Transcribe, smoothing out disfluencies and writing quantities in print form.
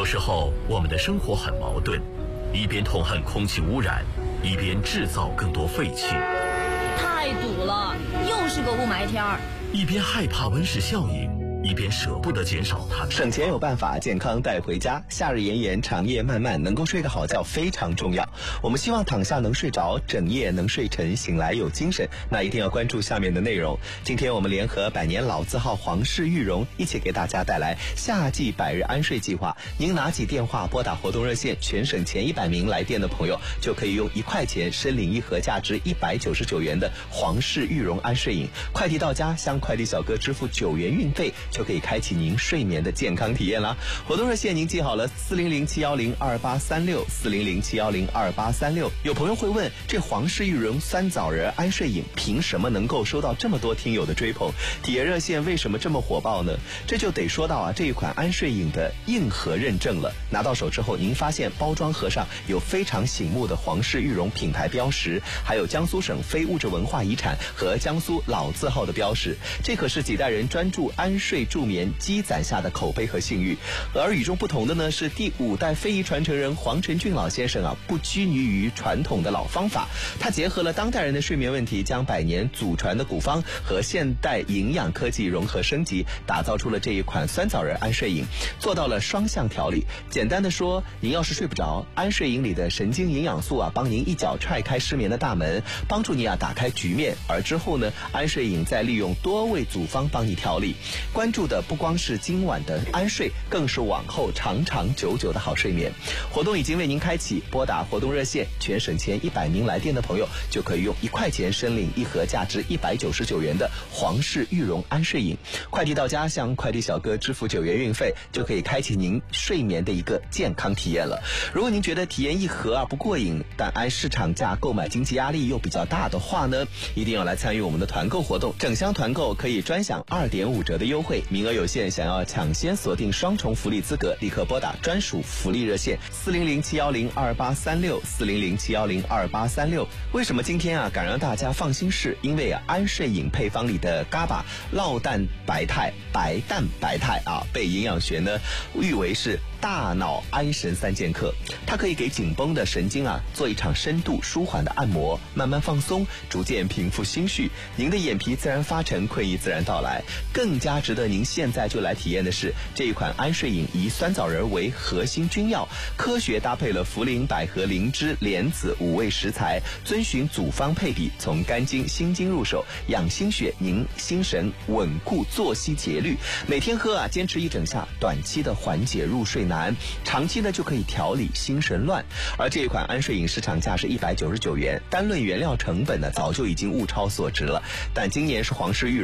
有时候我们的生活很矛盾，一边痛恨空气污染，一边制造更多废气。 太堵了，又是个雾霾天儿。 一边害怕温室效应，一边舍不得减少它。 省钱有办法，健康带回家。夏日炎炎，长夜漫漫，能够睡个好觉非常重要。我们希望躺下能睡着，整夜能睡沉，醒来有精神。那一定要关注下面的内容。今天我们联合百年老字号皇氏玉荣，一起给大家带来夏季百日安睡计划。您拿起电话拨打活动热线，全省前100名来电的朋友就可以用1块钱申领一盒价值199元的皇氏玉荣安睡饮。快递到家，向快递小哥支付9元运费，就可以开启您睡眠的健康体验啦。活动热线您记好了，400-710-2836，400-710-2836。有朋友会问，这皇氏玉荣酸枣仁安睡饮凭什么能够收到这么多听友的追捧？体验热线为什么这么火爆呢？这就得说到这一款安睡饮的硬核认证了。拿到手之后，您发现包装盒上有非常醒目的皇氏玉荣品牌标识，还有江苏省非物质文化遗产和江苏老字号的标识，这可是几代人专注安睡助眠积攒下的口碑和信誉。而与众不同的呢，是第5代非遗传承人黄承俊老先生不拘泥于传统的老方法，他结合了当代人的睡眠问题，将100年祖传的古方和现代营养科技融合升级，打造出了这一款酸枣仁安睡饮，做到了双向调理。简单的说，您要是睡不着，安睡饮里的神经营养素帮您一脚踹开失眠的大门，帮助你打开局面。而之后呢，安睡饮再利用多味组方帮你调理。关注的不光是今晚的安睡，更是往后长长久久的好睡眠。活动已经为您开启，拨打活动热线，全省前100名来电的朋友就可以用1块钱申领一盒价值199元的皇氏玉荣安睡饮。快递到家，向快递小哥支付9元运费，就可以开启您睡眠的一个健康体验了。如果您觉得体验一盒不过瘾，但按市场价购买经济压力又比较大的话呢，一定要来参与我们的团购活动。整箱团购可以专享2.5折的优惠，名额有限，想要抢先锁定双重福利资格，立刻拨打专属福利热线400-710-2836，400-710-2836。为什么今天敢让大家放心事？因为安睡饮配方里的嘎巴酪蛋白肽被营养学呢誉为是大脑安神3剑客，它可以给紧绷的神经做一场深度舒缓的按摩，慢慢放松，逐渐平复心绪，您的眼皮自然发沉，困意自然到来。更加值得您现在就来体验的是，这一款安睡饮以酸枣仁为核心君药，科学搭配了茯苓、百合、灵芝、莲子5味食材，遵循组方配比，从肝经、心经入手，养心血、宁心神，稳固作息节律。每天喝坚持1整下，短期的缓解入睡难，长期呢就可以调理心神乱。而这一款安睡饮市场价是199元，单论原料成本呢早就已经物超所值了。但今年是皇氏玉